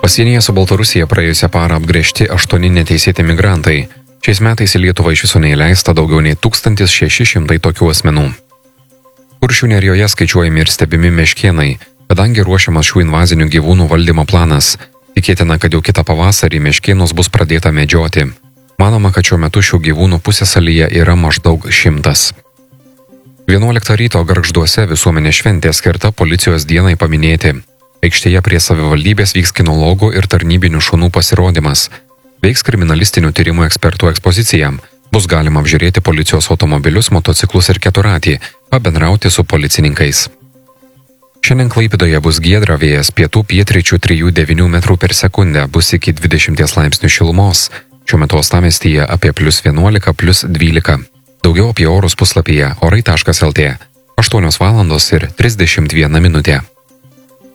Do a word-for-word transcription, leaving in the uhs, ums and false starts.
Pasienyje su Baltarusija praėjusią parą apgręžti aštuoni neteisėti migrantai. Šiais metais į Lietuvą iš viso neįleista daugiau nei tūkstantis šeši šimtai tokių asmenų. Kuršių Nerijoje skaičiuojami ir stebimi meškėnai, kadangi ruošiamas šių invazinių gyvūnų valdymo planas. Tikėtina, kad jau kitą pavasarį meškėnus bus pradėta medžioti. Manoma, kad šiuo metu šių gyvūnų pusiasalyje yra maždaug šimtas. vienuoliktą ryto Gargžduose visuomenė šventė skirta policijos dienai paminėti. Aikštėje prie savivaldybės vyks kinologų ir tarnybinių šunų pasirodymas. Veiks kriminalistinių tyrimų ekspertų ekspozicija. Bus galima apžiūrėti policijos automobilius, motociklus ir keturratį, pabendrauti su policininkais. Šiandien Klaipėdoje bus giedra, vėjas pietų pietryčių trijų devynių metrų per sekundę, bus iki dvidešimties laipsnių šilumos. Šiuo metu uostamiestyje apie plius vienuolika, plius dvylika. Daugiau apie orus puslapyje orai taškas lt. aštuonios valandos ir trisdešimt viena minutė.